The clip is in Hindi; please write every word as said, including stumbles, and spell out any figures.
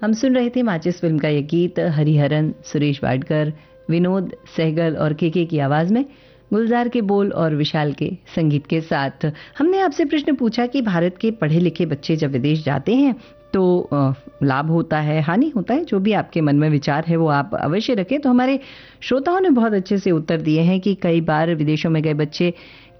हम सुन रहे थे माचिस फिल्म का ये गीत हरिहरन, सुरेश वाडकर, विनोद सहगल और केके की आवाज में, गुलजार के बोल और विशाल के संगीत के साथ। हमने आपसे प्रश्न पूछा कि भारत के पढ़े लिखे बच्चे जब विदेश जाते हैं तो लाभ होता है, हानि होता है? जो भी आपके मन में विचार है वो आप अवश्य रखें। तो हमारे श्रोताओं ने बहुत अच्छे से उत्तर दिए हैं कि कई बार विदेशों में गए बच्चे